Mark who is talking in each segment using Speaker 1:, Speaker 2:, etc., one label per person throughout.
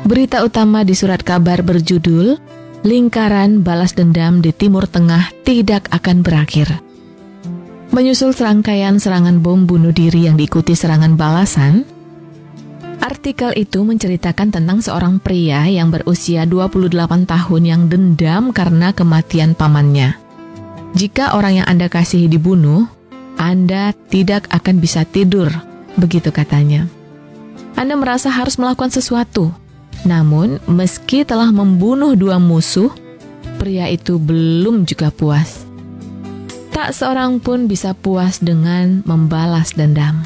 Speaker 1: Berita utama di surat kabar berjudul, Lingkaran balas dendam di Timur Tengah tidak akan berakhir. Menyusul serangkaian serangan bom bunuh diri yang diikuti serangan balasan, artikel itu menceritakan tentang seorang pria yang berusia 28 tahun yang dendam karena kematian pamannya. Jika orang yang Anda kasihi dibunuh, Anda tidak akan bisa tidur, begitu katanya. Anda merasa harus melakukan sesuatu. Namun, meski telah membunuh 2 musuh, pria itu belum juga puas. Tak seorang pun bisa puas dengan membalas dendam.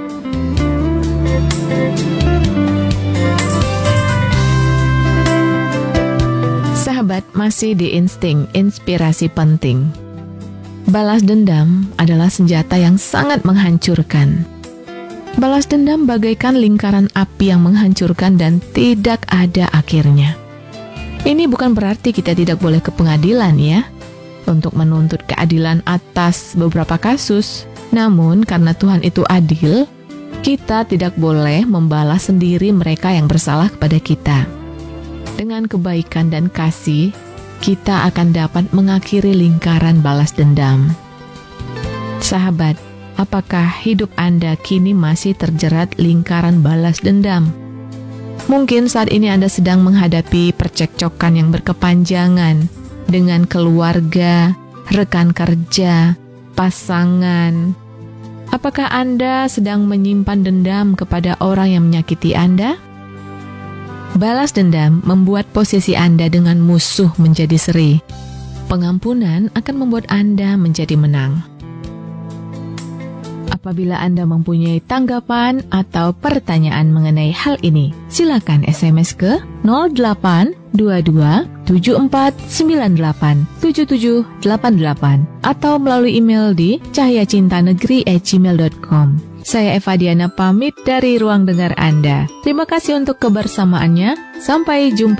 Speaker 1: Sahabat, masih di insting inspirasi penting. Balas dendam adalah senjata yang sangat menghancurkan. Balas dendam bagaikan lingkaran api yang menghancurkan dan tidak ada akhirnya. Ini bukan berarti kita tidak boleh ke pengadilan ya, untuk menuntut keadilan atas beberapa kasus. Namun karena Tuhan itu adil, kita tidak boleh membalas sendiri mereka yang bersalah kepada kita. Dengan kebaikan dan kasih, kita akan dapat mengakhiri lingkaran balas dendam. Sahabat, apakah hidup Anda kini masih terjerat lingkaran balas dendam? Mungkin saat ini Anda sedang menghadapi percekcokan yang berkepanjangan dengan keluarga, rekan kerja, pasangan. Apakah Anda sedang menyimpan dendam kepada orang yang menyakiti Anda? Balas dendam membuat posisi Anda dengan musuh menjadi seri. Pengampunan akan membuat Anda menjadi menang. Apabila Anda mempunyai tanggapan atau pertanyaan mengenai hal ini, silakan SMS ke 0822 74987788 atau melalui email di cahayacintanegeri@gmail.com. Saya Eva Diana pamit dari ruang dengar Anda. Terima kasih untuk kebersamaannya. Sampai jumpa.